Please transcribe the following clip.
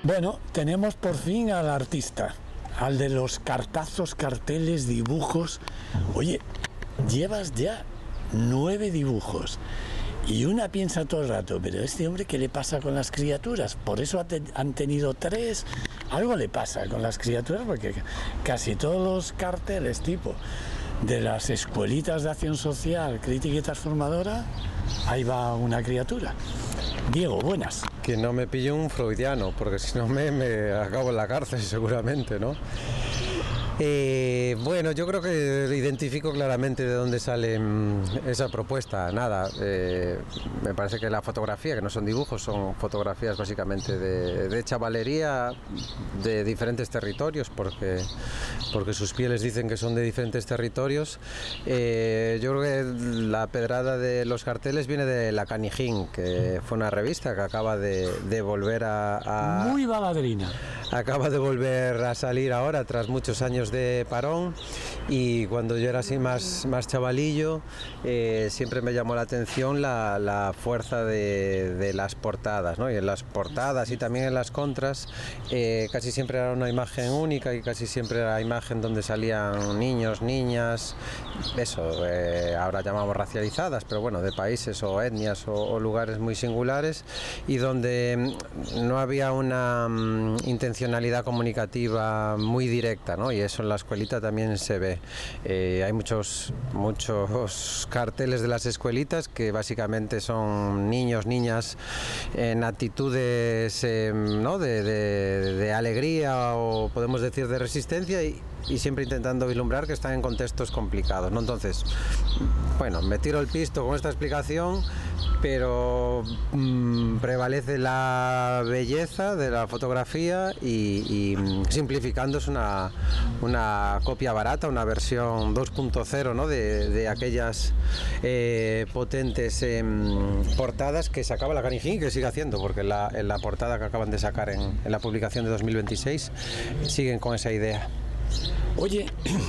Bueno, tenemos por fin al artista, al de los cartazos, carteles, dibujos. Oye, llevas ya 9 dibujos. Y una piensa todo el rato, pero este hombre, ¿qué le pasa con las criaturas? Por eso han tenido 3. Algo le pasa con las criaturas, porque casi todos los carteles tipo de las escuelitas de acción social, crítica y transformadora, ahí va una criatura. Diego, buenas. Que no me pille un freudiano, porque si no me acabo en la cárcel seguramente, ¿no? Bueno, yo creo que identifico claramente de dónde sale esa propuesta. Nada, me parece que la fotografía, que no son dibujos, son fotografías básicamente de chavalería de diferentes territorios, porque sus pieles dicen que son de diferentes territorios. Yo creo que la pedrada de los carteles viene de La Canijín, que fue una revista que acaba de volver a muy baladrina. Acaba de volver a salir ahora tras muchos años de parón, y cuando yo era así más chavalillo, siempre me llamó la atención la fuerza de las portadas, ¿no? Y en las portadas y también en las contras casi siempre era una imagen única, y casi siempre era imagen donde salían niños, niñas, eso, ahora llamamos racializadas, pero bueno, de países o etnias o lugares muy singulares, y donde no había una intencionalidad comunicativa muy directa, ¿no? Y eso en la escuelita también se ve. Hay muchos carteles de las escuelitas que básicamente son niños, niñas en actitudes ¿no? de alegría, o podemos decir de resistencia, y siempre intentando vislumbrar que están en contextos complicados, ¿no? Entonces, bueno, me tiro el pisto con esta explicación, pero prevalece la belleza de la fotografía, y simplificando es una copia barata, una versión 2.0, ¿no? de aquellas potentes portadas que sacaba La Canijín, que sigue haciendo, porque en la portada que acaban de sacar en la publicación de 2026 siguen con esa idea. Oye,